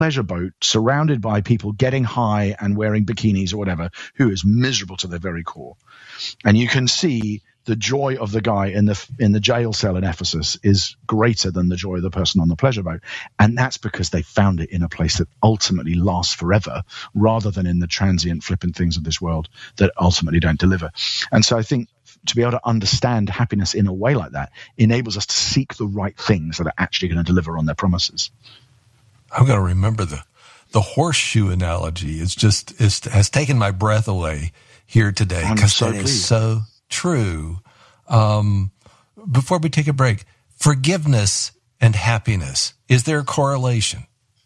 pleasure boat surrounded by people getting high and wearing bikinis or whatever, who is miserable to their very core. And you can see the joy of the guy in the jail cell in Ephesus is greater than the joy of the person on the pleasure boat. And that's because they found it in a place that ultimately lasts forever, rather than in the transient, flippant things of this world that ultimately don't deliver. And so I think to be able to understand happiness in a way like that enables us to seek the right things that are actually going to deliver on their promises. I'm going to remember the horseshoe analogy. Has taken my breath away here today, because that is so true. Before we take a break, forgiveness and happiness, is there a correlation?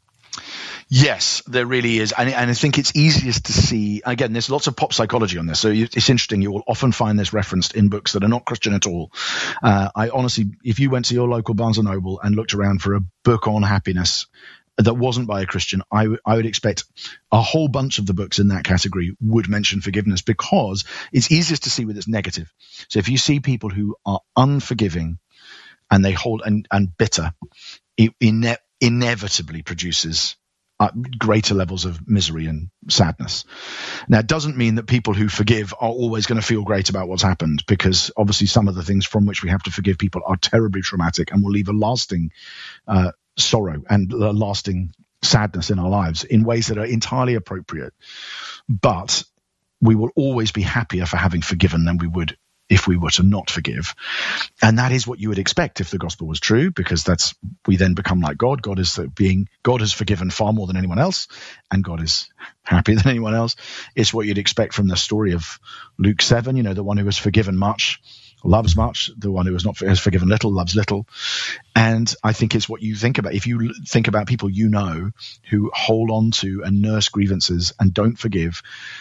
Yes, there really is. And I think it's easiest to see. Again, there's lots of pop psychology on this. So it's interesting. You will often find this referenced in books that are not Christian at all. I honestly, if you went to your local Barnes & Noble and looked around for a book on happiness that wasn't by a Christian, I would expect a whole bunch of the books in that category would mention forgiveness, because it's easiest to see with its negative. So if you see people who are unforgiving and they hold and bitter, it inevitably produces greater levels of misery and sadness. Now, it doesn't mean that people who forgive are always going to feel great about what's happened, because obviously some of the things from which we have to forgive people are terribly traumatic and will leave a lasting sorrow and a lasting sadness in our lives in ways that are entirely appropriate. But we will always be happier for having forgiven than we would if we were to not forgive. And that is what you would expect if the gospel was true, because we then become like God. God has forgiven far more than anyone else, and God is happier than anyone else. It's what you'd expect from the story of Luke 7, the one who has forgiven much loves much, the one who has forgiven little loves little. And I think it's what you think about. If you think about people who hold on to and nurse grievances and don't forgive,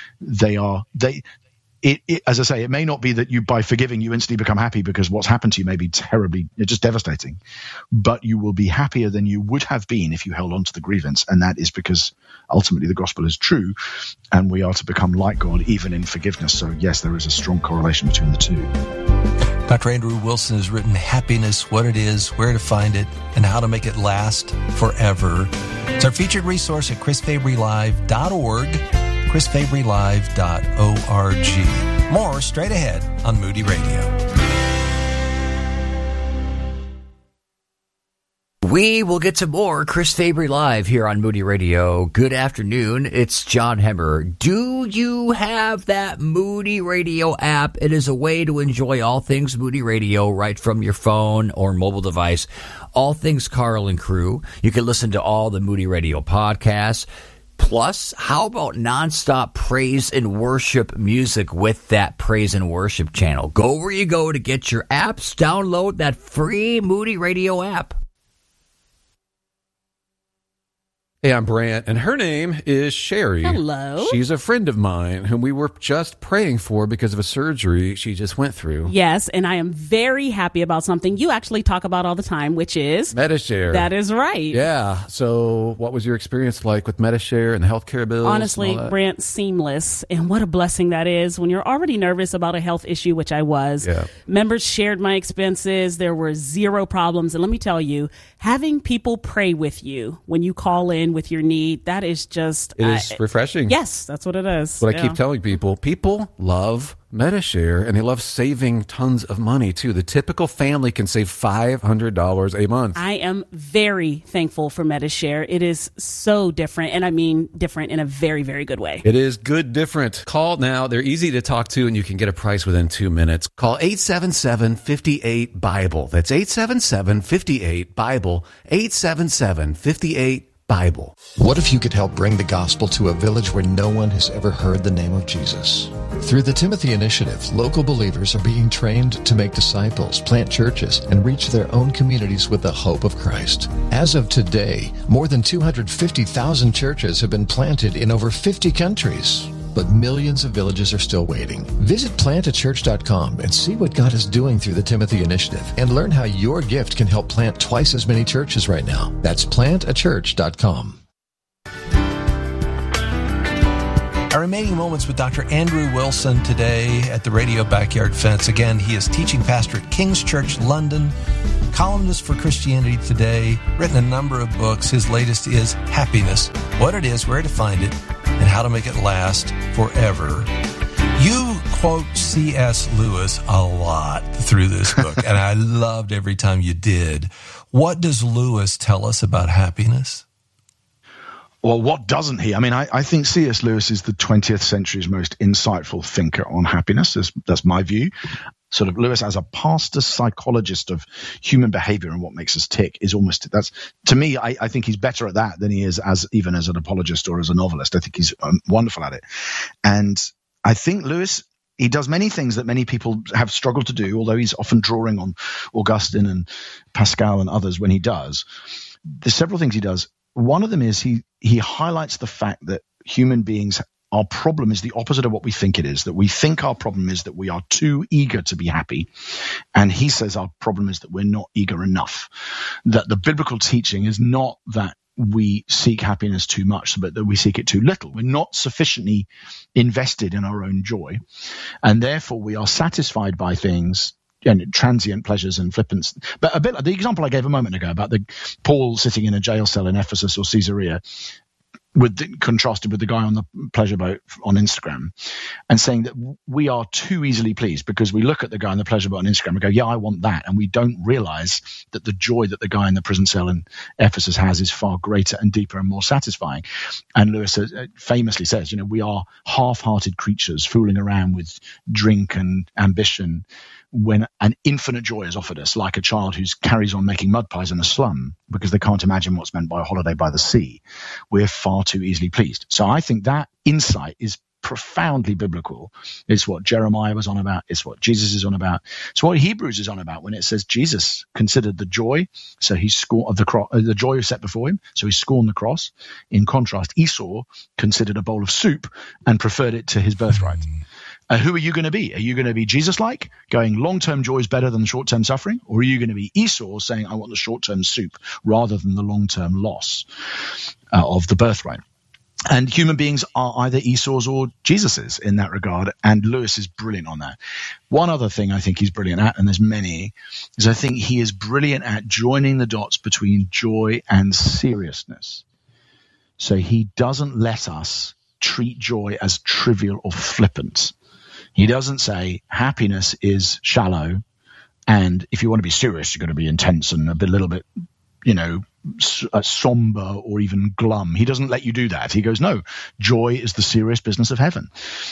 as I say, it may not be that by forgiving you instantly become happy, because what's happened to you may be terribly, just devastating, but you will be happier than you would have been if you held on to the grievance. And that is because ultimately the gospel is true, and we are to become like God even in forgiveness. So yes, there is a strong correlation between the two. Dr. Andrew Wilson has written Happiness, What It Is, Where to Find It, and How to Make It Last Forever. It's our featured resource at chrisfabrylive.org, chrisfabrylive.org. More straight ahead on Moody Radio. We will get to more Chris Fabry Live here on Moody Radio. Good afternoon. It's John Hemmer. Do you have that Moody Radio app? It is a way to enjoy all things Moody Radio right from your phone or mobile device. All things Carl and crew. You can listen to all the Moody Radio podcasts. Plus, how about nonstop praise and worship music with that praise and worship channel? Go where you go to get your apps. Download that free Moody Radio app. Hey, I'm Brant, and her name is Sherry. Hello. She's a friend of mine whom we were just praying for because of a surgery she just went through. Yes, and I am very happy about something you actually talk about all the time, which is Medi-Share. That is right. Yeah. So what was your experience like with Medi-Share and the healthcare bills? Honestly, Brant, seamless. And what a blessing that is when you're already nervous about a health issue, which I was. Yeah. Members shared my expenses. There were zero problems. And let me tell you, having people pray with you when you call in with your need, that is just... It is refreshing. Yes, that's what it is. What I keep telling people. People love Medi-Share, and they love saving tons of money, too. The typical family can save $500 a month. I am very thankful for Medi-Share. It is so different, and I mean different in a very, very good way. It is good different. Call now. They're easy to talk to, and you can get a price within 2 minutes. Call 877-58-BIBLE. That's 877-58-BIBLE. 877-58-BIBLE. What if you could help bring the gospel to a village where no one has ever heard the name of Jesus? Through the Timothy Initiative, local believers are being trained to make disciples, plant churches, and reach their own communities with the hope of Christ. As of today, more than 250,000 churches have been planted in over 50 countries. But millions of villages are still waiting. Visit plantachurch.com and see what God is doing through the Timothy Initiative, and learn how your gift can help plant twice as many churches right now. That's plantachurch.com. Our remaining moments with Dr. Andrew Wilson today at the Radio Backyard Fence. Again, he is teaching pastor at King's Church, London, columnist for Christianity Today, written a number of books. His latest is Happiness, What It Is, Where to Find It, and How to Make It Last Forever. You quote C.S. Lewis a lot through this book, and I loved every time you did. What does Lewis tell us about happiness? Well, what doesn't he? I mean, I think C.S. Lewis is the 20th century's most insightful thinker on happiness. That's my view. Sort of Lewis, as a pastor psychologist of human behavior and what makes us tick, is almost, that's, to me, I think he's better at that than he is even as an apologist or as a novelist. I think he's wonderful at it. And I think Lewis, he does many things that many people have struggled to do, although he's often drawing on Augustine and Pascal and others when he does. There's several things he does. One of them is he highlights the fact that human beings, our problem is the opposite of what we think it is, that we think our problem is that we are too eager to be happy. And he says our problem is that we're not eager enough, that the biblical teaching is not that we seek happiness too much, but that we seek it too little. We're not sufficiently invested in our own joy, and therefore we are satisfied by things and transient pleasures and flippance. But a bit like the example I gave a moment ago about the Paul sitting in a jail cell in Ephesus or Caesarea, contrasted with the guy on the pleasure boat on Instagram, and saying that we are too easily pleased because we look at the guy on the pleasure boat on Instagram and go, yeah, I want that. And we don't realize that the joy that the guy in the prison cell in Ephesus has is far greater and deeper and more satisfying. And Lewis famously says, we are half-hearted creatures fooling around with drink and ambition when an infinite joy is offered us, like a child who carries on making mud pies in a slum because they can't imagine what's meant by a holiday by the sea. We're far too easily pleased. So I think that insight is profoundly biblical. It's what Jeremiah was on about. It's what Jesus is on about. It's what Hebrews is on about when it says Jesus considered the joy, so he scorned the joy set before him, so he scorned the cross. In contrast, Esau considered a bowl of soup and preferred it to his birthright. Who are you going to be? Are you going to be Jesus-like, going long-term joy is better than short-term suffering? Or are you going to be Esau, saying I want the short-term soup rather than the long-term loss of the birthright? And human beings are either Esau's or Jesus's in that regard, and Lewis is brilliant on that. One other thing I think he's brilliant at, and there's many, is I think he is brilliant at joining the dots between joy and seriousness. So he doesn't let us treat joy as trivial or flippant. He doesn't say happiness is shallow, and if you want to be serious, you're going to be intense and a little bit, somber or even glum. He doesn't let you do that. He goes, no, joy is the serious business of heaven.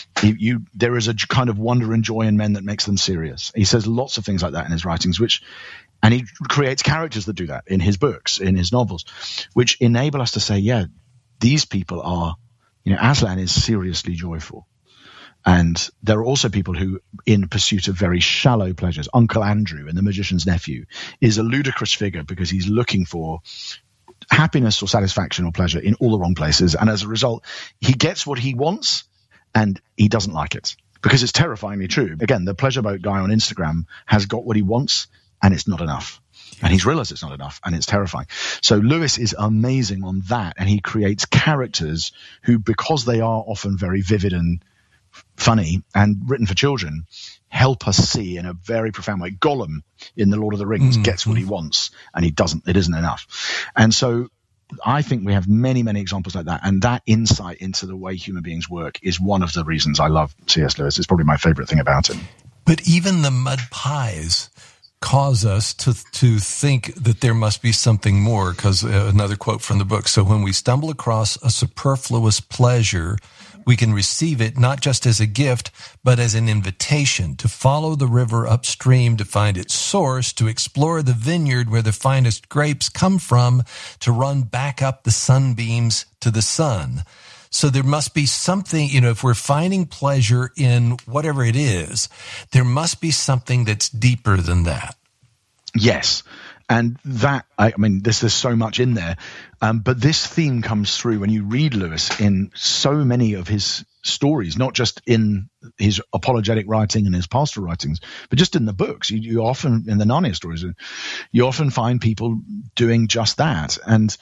There is a kind of wonder and joy in men that makes them serious. He says lots of things like that in his writings, and he creates characters that do that in his books, in his novels, which enable us to say, yeah, these people are, Aslan is seriously joyful. And there are also people who, in pursuit of very shallow pleasures, Uncle Andrew in The Magician's Nephew is a ludicrous figure because he's looking for happiness or satisfaction or pleasure in all the wrong places. And as a result, he gets what he wants and he doesn't like it because it's terrifyingly true. Again, the pleasure boat guy on Instagram has got what he wants and it's not enough. And he's realized it's not enough, and it's terrifying. So Lewis is amazing on that, and he creates characters who, because they are often very vivid and funny and written for children, help us see in a very profound way. Gollum in The Lord of the Rings gets what he wants, and it isn't enough. And so I think we have many, many examples like that, and that insight into the way human beings work is one of the reasons I love C.S. Lewis. It's probably my favorite thing about him. But even the mud pies cause us to think that there must be something more, because another quote from the book, so when we stumble across a superfluous pleasure, we can receive it not just as a gift, but as an invitation to follow the river upstream to find its source, to explore the vineyard where the finest grapes come from, to run back up the sunbeams to the sun. So there must be something, if we're finding pleasure in whatever it is, there must be something that's deeper than that. Yes. And that, there's so much in there. But this theme comes through when you read Lewis in so many of his stories, not just in his apologetic writing and his pastoral writings, but just in the books. You often, in the Narnia stories, you often find people doing just that. And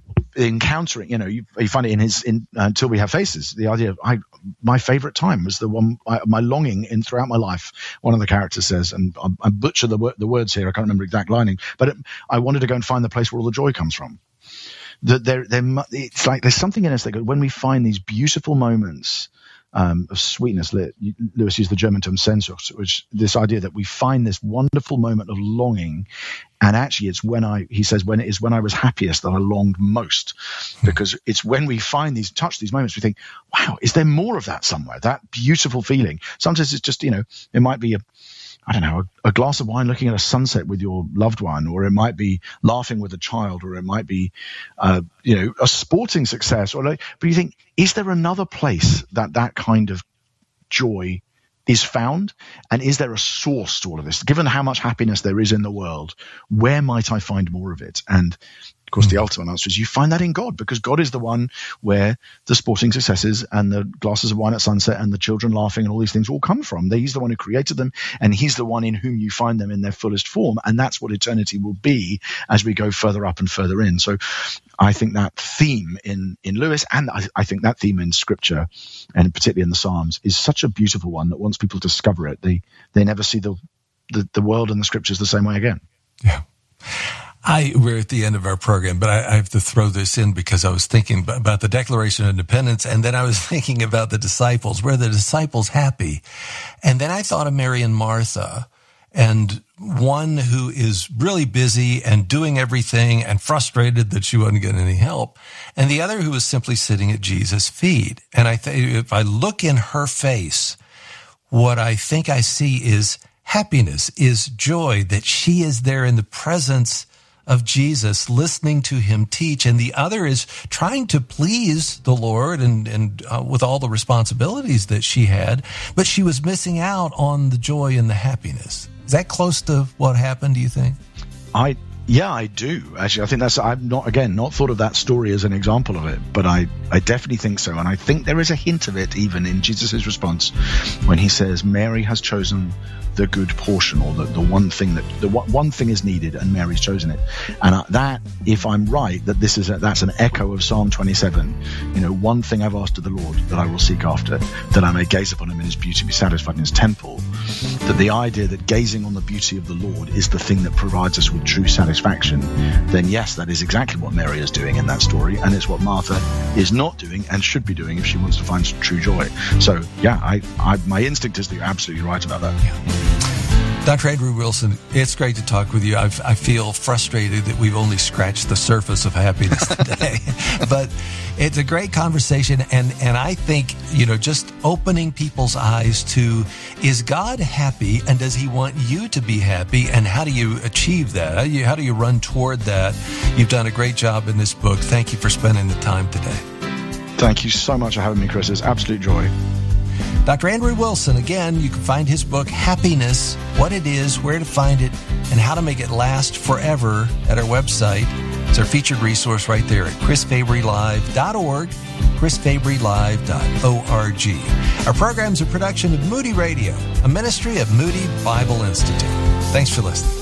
encountering, you find it in Until We Have Faces. The idea of my favorite time was the one, my longing in throughout my life. One of the characters says, and I butcher the words here, I can't remember exact lining, but I wanted to go and find the place where all the joy comes from. It's like there's something in us that when we find these beautiful moments of sweetness, Lewis used the German term Sehnsucht, which this idea that we find this wonderful moment of longing, and actually it's when I was happiest that I longed most, because it's when we touch these moments, we think, wow, is there more of that somewhere? That beautiful feeling. Sometimes it's just, it might be a glass of wine looking at a sunset with your loved one, or it might be laughing with a child, or it might be, a sporting success. But you think, is there another place that kind of joy is found? And is there a source to all of this? Given how much happiness there is in the world, where might I find more of it? And of course, the ultimate answer is you find that in God, because God is the one where the sporting successes and the glasses of wine at sunset and the children laughing and all these things all come from. He's the one who created them, and he's the one in whom you find them in their fullest form. And that's what eternity will be as we go further up and further in. So I think that theme in Lewis, and I think that theme in Scripture, and particularly in the Psalms, is such a beautiful one that once people discover it, they never see the world and the Scriptures the same way again. Yeah. We're at the end of our program, but I have to throw this in because I was thinking about the Declaration of Independence, and then I was thinking about the disciples. Were the disciples happy? And then I thought of Mary and Martha, and one who is really busy and doing everything and frustrated that she wasn't getting any help, and the other who was simply sitting at Jesus' feet. And I think if I look in her face, what I think I see is happiness, is joy, that she is there in the presence of Jesus, listening to him teach, and the other is trying to please the Lord and with all the responsibilities that she had, but she was missing out on the joy and the happiness. Is that close to what happened, do you think? Yeah, I do. Actually, I think I've not thought of that story as an example of it, but I definitely think so. And I think there is a hint of it even in Jesus' response when he says, Mary has chosen the good portion, or the one thing one thing is needed, and Mary's chosen it. And that, if I'm right, that's an echo of Psalm 27. One thing I've asked of the Lord that I will seek after, that I may gaze upon him in his beauty, be satisfied in his temple. That the idea that gazing on the beauty of the Lord is the thing that provides us with true satisfaction, then yes, that is exactly what Mary is doing in that story, and it's what Martha is not doing and should be doing if she wants to find true joy. So yeah, my instinct is that you're absolutely right about that. Yeah. Dr. Andrew Wilson, it's great to talk with you. I feel frustrated that we've only scratched the surface of happiness today, but it's a great conversation. And I think, just opening people's eyes to, is God happy, and does he want you to be happy? And how do you achieve that? How do you run toward that? You've done a great job in this book. Thank you for spending the time today. Thank you so much for having me, Chris. It's absolute joy. Dr. Andrew Wilson, again, you can find his book, Happiness, what it is, where to find it, and how to make it last forever at our website. It's our featured resource right there at chrisfabrylive.org, chrisfabrylive.org. Our program's a production of Moody Radio, a ministry of Moody Bible Institute. Thanks for listening.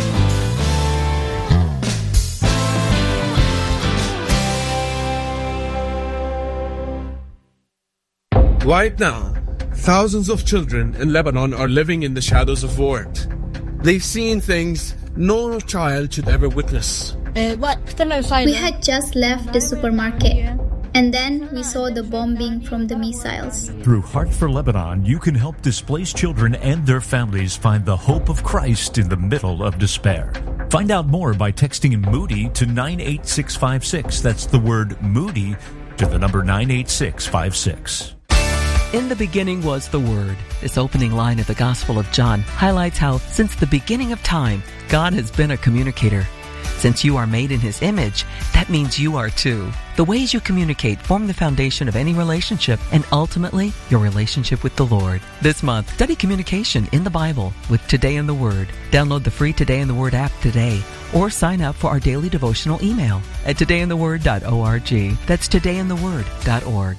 Right now, thousands of children in Lebanon are living in the shadows of war. They've seen things no child should ever witness. We had just left the supermarket, and then we saw the bombing from the missiles. Through Heart for Lebanon, you can help displaced children and their families find the hope of Christ in the middle of despair. Find out more by texting Moody to 98656. That's the word Moody to the number 98656. In the beginning was the Word. This opening line of the Gospel of John highlights how, since the beginning of time, God has been a communicator. Since you are made in His image, that means you are too. The ways you communicate form the foundation of any relationship, and ultimately, your relationship with the Lord. This month, study communication in the Bible with Today in the Word. Download the free Today in the Word app today, or sign up for our daily devotional email at todayintheword.org. That's todayintheword.org.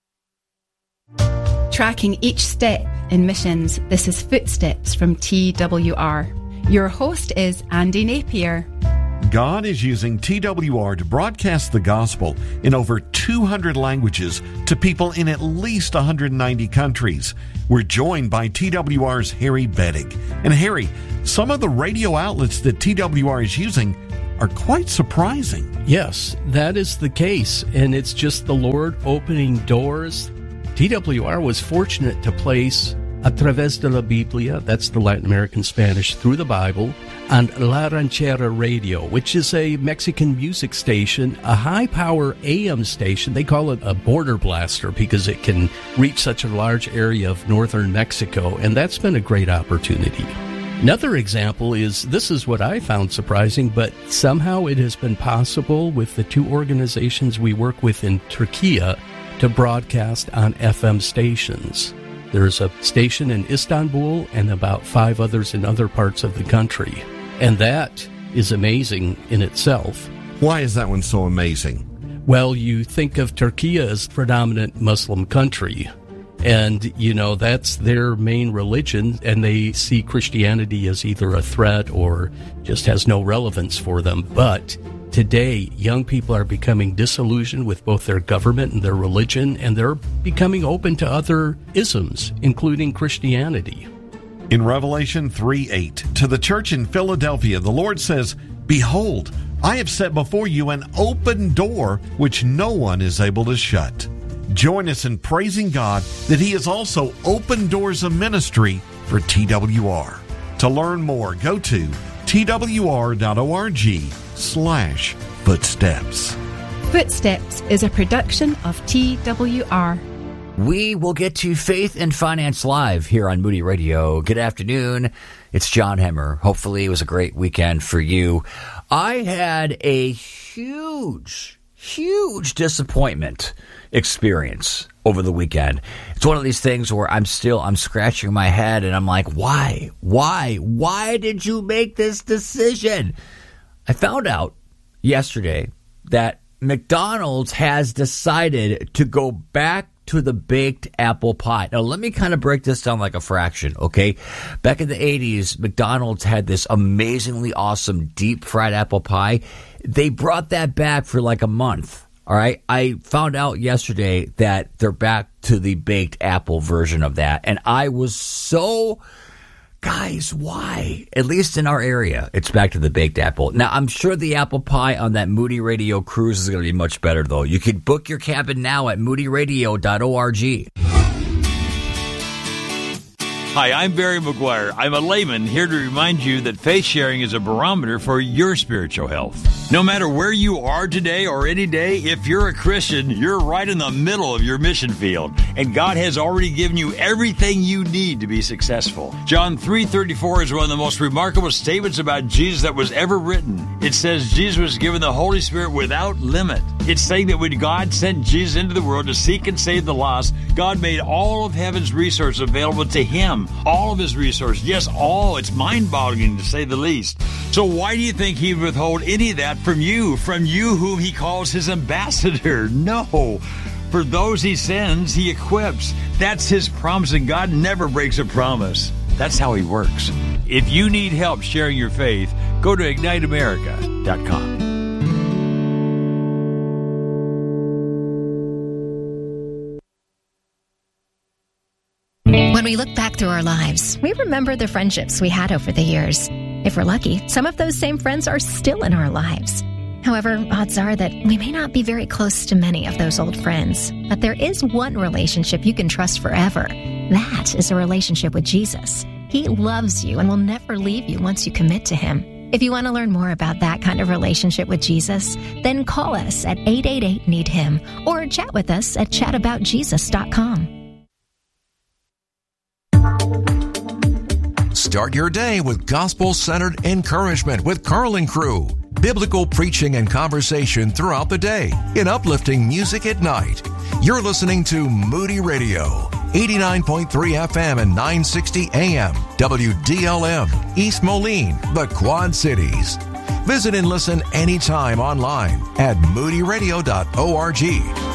Tracking each step in missions, this is Footsteps from TWR. Your host is Andy Napier. God is using TWR to broadcast the gospel in over 200 languages to people in at least 190 countries. We're joined by TWR's Harry Bettig. And Harry, some of the radio outlets that TWR is using are quite surprising. Yes, that is the case, and it's just the Lord opening doors. TWR was fortunate to place A Través de la Biblia, that's the Latin American Spanish, through the Bible, and La Ranchera Radio, which is a Mexican music station, a high-power AM station. They call it a border blaster because it can reach such a large area of northern Mexico, and that's been a great opportunity. Another example is, this is what I found surprising, but somehow it has been possible with the two organizations we work with in Turkey to broadcast on FM stations. There's a station in Istanbul and about 5 others in other parts of the country. And that is amazing in itself. Why is that one so amazing? Well, you think of Turkey as a predominant Muslim country. And, you know, that's their main religion, and they see Christianity as either a threat or just has no relevance for them. But today, young people are becoming disillusioned with both their government and their religion, and they're becoming open to other isms, including Christianity. In Revelation 3:8, to the church in Philadelphia, the Lord says, "Behold, I have set before you an open door which no one is able to shut." Join us in praising God that He has also opened doors of ministry for TWR. To learn more, go to twr.org/footsteps. Footsteps is a production of TWR. We will get to Faith and Finance Live here on Moody Radio. Good afternoon. It's John Hemmer. Hopefully it was a great weekend for you. I had a huge disappointment experience over the weekend. It's one of these things where I'm scratching my head and I'm like, why did you make this decision? I found out yesterday that McDonald's has decided to go back to the baked apple pie. Now, let me kind of break this down like a fraction, okay? Back in the 80s, McDonald's had this amazingly awesome deep fried apple pie. They brought that back for like a month, all right? I found out yesterday that they're back to the baked apple version of that, and I was so... Guys, why? At least in our area, it's back to the baked apple. Now, I'm sure the apple pie on that Moody Radio cruise is going to be much better, though. You can book your cabin now at moodyradio.org. Hi, I'm Barry McGuire. I'm a layman here to remind you that faith sharing is a barometer for your spiritual health. No matter where you are today or any day, if you're a Christian, you're right in the middle of your mission field, and God has already given you everything you need to be successful. John 3:34 is one of the most remarkable statements about Jesus that was ever written. It says Jesus was given the Holy Spirit without limit. It's saying that when God sent Jesus into the world to seek and save the lost, God made all of heaven's resources available to Him. All of His resources. Yes, all. It's mind-boggling to say the least. So why do you think He would withhold any of that from you whom He calls His ambassador? No. For those He sends, He equips. That's His promise, and God never breaks a promise. That's how He works. If you need help sharing your faith, go to IgniteAmerica.com. When we look back through our lives, we remember the friendships we had over the years. If we're lucky, some of those same friends are still in our lives. However, odds are that we may not be very close to many of those old friends. But there is one relationship you can trust forever. That is a relationship with Jesus. He loves you and will never leave you once you commit to Him. If you want to learn more about that kind of relationship with Jesus, then call us at 888-NEED-HIM or chat with us at chataboutjesus.com. Start your day with gospel-centered encouragement with Carl and Crew. Biblical preaching and conversation throughout the day in uplifting music at night. You're listening to Moody Radio, 89.3 FM and 960 AM, WDLM, East Moline, the Quad Cities. Visit and listen anytime online at moodyradio.org.